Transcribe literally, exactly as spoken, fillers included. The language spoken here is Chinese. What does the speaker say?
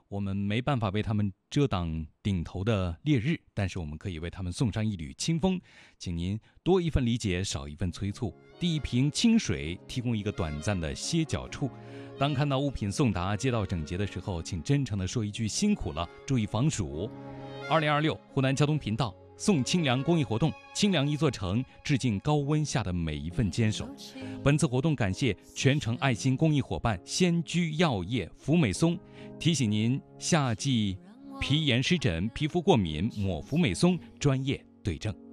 我们没办法为他们遮挡顶头的烈日，但是我们可以为他们送上一缕清风。请您多一份理解，少一份催促。递一瓶清水，提供一个短暂的歇脚处。当看到物品送达、街道整洁的时候，请真诚地说一句辛苦了，注意防暑。二零二六湖南交通频道送清凉公益活动，清凉一座城，致敬高温下的每一份坚守。本次活动感谢全程爱心公益伙伴仙居药业、福美松，提醒您夏季皮炎湿疹、皮肤过敏，抹福美松专业对症。